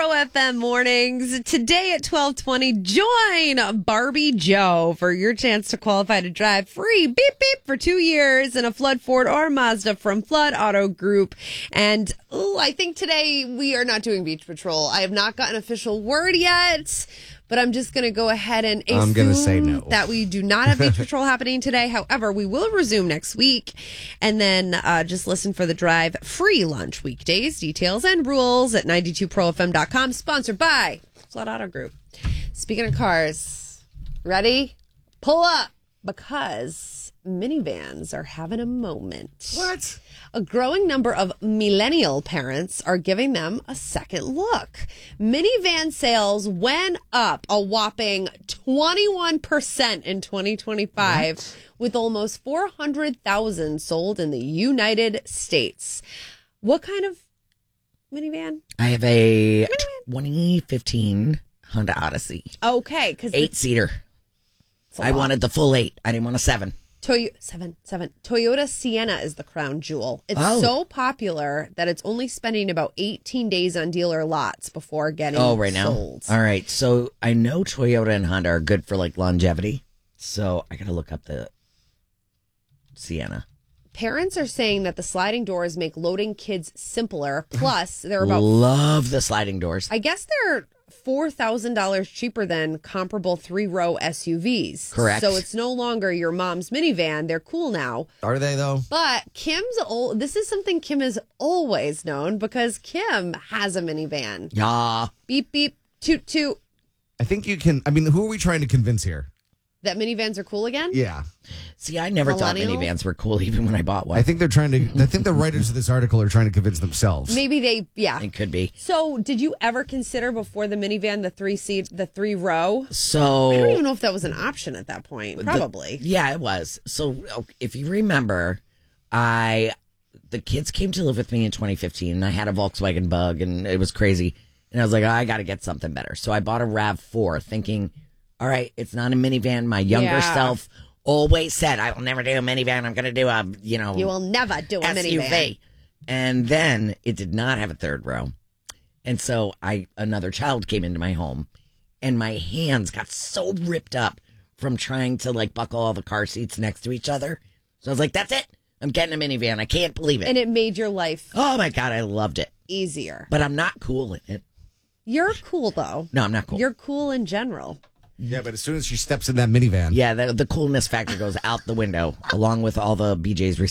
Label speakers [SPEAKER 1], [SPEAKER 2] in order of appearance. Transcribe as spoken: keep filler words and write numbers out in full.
[SPEAKER 1] Pro F M mornings. Today at twelve twenty, join Barbie Joe for your chance to qualify to drive free beep beep for two years in a Flood Ford or Mazda from Flood Auto Group. And ooh, I think today we are not doing Beach Patrol. I have not gotten official word yet, but I'm just going to go ahead and assume
[SPEAKER 2] I'm gonna say no.
[SPEAKER 1] that we do not have Beach Patrol happening today. However, we will resume next week. And then uh, just listen for the drive free lunch weekdays, details and rules at ninety-two pro f m dot com. Sponsored by Flood Auto Group. Speaking of cars, ready? Pull up, because minivans are having a moment.
[SPEAKER 2] What?
[SPEAKER 1] A growing number of millennial parents are giving them a second look. Minivan sales went up a whopping twenty-one percent in twenty twenty-five, what? With almost four hundred thousand sold in the United States. What kind of minivan?
[SPEAKER 3] I have a minivan? twenty fifteen Honda Odyssey.
[SPEAKER 1] Okay. Cause
[SPEAKER 3] Eight-seater. I lot. wanted the full eight. I didn't want a seven.
[SPEAKER 1] Toyo- seven, seven. Toyota Sienna is the crown jewel. It's
[SPEAKER 3] oh.
[SPEAKER 1] so popular that it's only spending about eighteen days on dealer lots before getting
[SPEAKER 3] oh, right
[SPEAKER 1] sold.
[SPEAKER 3] Now? All right. So I know Toyota and Honda are good for like longevity. So I got to look up the Sienna.
[SPEAKER 1] Parents are saying that the sliding doors make loading kids simpler. Plus, they're about...
[SPEAKER 3] Love the sliding doors.
[SPEAKER 1] I guess they're four thousand dollars cheaper than comparable three-row S U Vs.
[SPEAKER 3] Correct.
[SPEAKER 1] So it's no longer your mom's minivan. They're cool now.
[SPEAKER 2] Are they, though?
[SPEAKER 1] But Kim's old. This is something Kim has always known because Kim has a minivan.
[SPEAKER 3] Yeah.
[SPEAKER 1] Beep, beep, toot, toot.
[SPEAKER 2] I think you can... I mean, who are we trying to convince here?
[SPEAKER 1] That minivans are cool again?
[SPEAKER 2] Yeah.
[SPEAKER 3] See, I never thought minivans were cool even when I bought one.
[SPEAKER 2] I think they're trying to... I think the writers of this article are trying to convince themselves.
[SPEAKER 1] Maybe they... Yeah.
[SPEAKER 3] It could be.
[SPEAKER 1] So, did you ever consider before the minivan the three seat, the three row?
[SPEAKER 3] So...
[SPEAKER 1] I don't even know if that was an option at that point. Probably.
[SPEAKER 3] The, yeah, it was. So, if you remember, I... The kids came to live with me in twenty fifteen, and I had a Volkswagen Bug, and it was crazy. And I was like, oh, I got to get something better. So, I bought a RAV four, thinking... All right, it's not a minivan. My younger
[SPEAKER 1] yeah.
[SPEAKER 3] self always said, I will never do a minivan. I'm going to do a, you know,
[SPEAKER 1] you will never do a
[SPEAKER 3] S U V.
[SPEAKER 1] Minivan.
[SPEAKER 3] And then it did not have a third row. And so I another child came into my home, and my hands got so ripped up from trying to like buckle all the car seats next to each other. So I was like, that's it. I'm getting a minivan. I can't believe it.
[SPEAKER 1] And it made your life
[SPEAKER 3] oh my God, I loved it.
[SPEAKER 1] Easier.
[SPEAKER 3] But I'm not cool in it.
[SPEAKER 1] You're cool, though.
[SPEAKER 3] No, I'm not cool.
[SPEAKER 1] You're cool in general.
[SPEAKER 2] Yeah, but as soon as she steps in that minivan.
[SPEAKER 3] Yeah, the, the coolness factor goes out the window, along with all the B J's